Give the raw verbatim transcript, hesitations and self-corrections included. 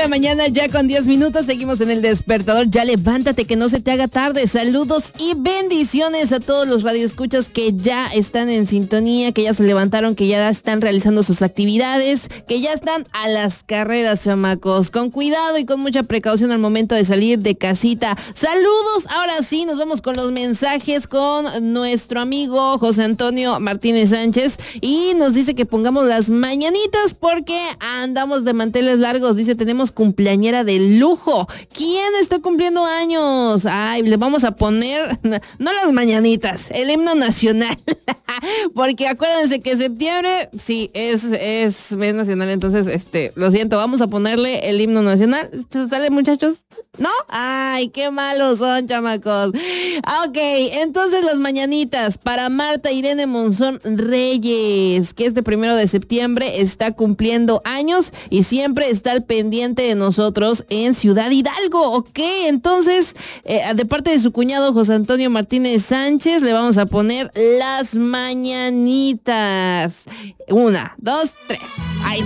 la mañana, ya con diez minutos, seguimos en el despertador. Ya levántate, que no se te haga tarde. Saludos y bendiciones a todos los radioescuchas que ya están en sintonía, que ya se levantaron, que ya están realizando sus actividades, que ya están a las carreras, chamacos. Con cuidado y con mucha precaución al momento de salir de casita. Saludos, ahora sí, nos vamos con los mensajes con nuestro amigo José Antonio Martínez Sánchez, y nos dice que pongamos las mañanitas porque andamos de manteles largos. Dice, tenemos cumpleañera de lujo. ¿Quién está cumpliendo años? Ay, le vamos a poner, no las mañanitas, el himno nacional. Porque acuérdense que septiembre, sí, es, es mes nacional, entonces, este, lo siento, vamos a ponerle el himno nacional. ¿Sale, muchachos? ¿No? Ay, qué malos son, chamacos. Ok, entonces las mañanitas para Marta Irene Monzón Reyes, que este primero de septiembre está cumpliendo años y siempre está al pendiente de nosotros en Ciudad Hidalgo. Ok, entonces, eh, de parte de su cuñado José Antonio Martínez Sánchez, le vamos a poner las mañanitas. Una, dos, tres. Ay,